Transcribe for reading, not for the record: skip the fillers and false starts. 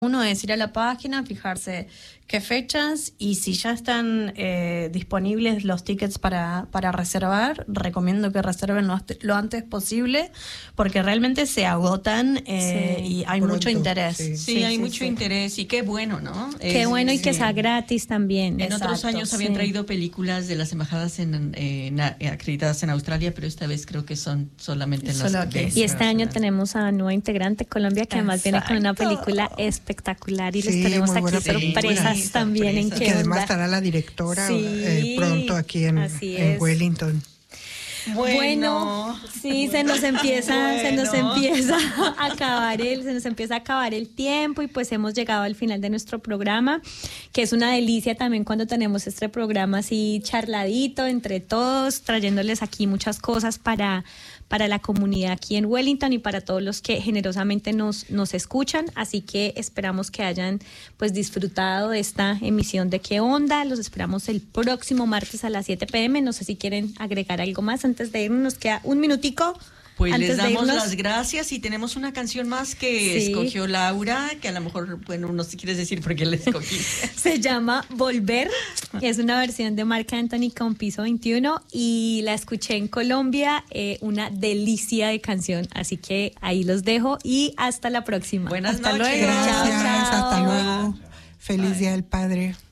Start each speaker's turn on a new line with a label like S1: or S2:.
S1: Uno es ir a la página, fijarse qué fechas y si ya están disponibles los tickets para reservar, recomiendo que reserven lo antes posible porque realmente se agotan y hay mucho interés.
S2: Sí, hay mucho interés y qué bueno, ¿no?
S3: Qué bueno y que sea gratis también.
S2: En otros años habían traído películas de las embajadas acreditadas en Australia, pero esta vez creo que son solamente en las
S3: Y este año tenemos a nueva integrante Colombia que además viene con una película espectacular y les tenemos aquí sorpresas también en
S4: que además estará la directora pronto aquí en Wellington.
S3: Bueno, sí, se nos empieza a acabar el tiempo y pues hemos llegado al final de nuestro programa, que es una delicia también cuando tenemos este programa así charladito entre todos, trayéndoles aquí muchas cosas para la comunidad aquí en Wellington y para todos los que generosamente nos escuchan, así que esperamos que hayan pues disfrutado de esta emisión de ¿Qué onda? Los esperamos el próximo martes a las 7 p.m. No sé si quieren agregar algo más antes de irnos, nos queda un minutico.
S2: Pues les damos las gracias y tenemos una canción más que escogió Laura, que a lo mejor, bueno, no sé si quieres decir por qué la escogí.
S3: Se llama Volver, es una versión de Marc Anthony con Piso 21 y la escuché en Colombia, una delicia de canción, así que ahí los dejo y hasta la próxima.
S2: Buenas
S4: noches.
S2: Luego.
S4: Gracias,
S3: chao.
S4: Hasta luego. Feliz Día del Padre.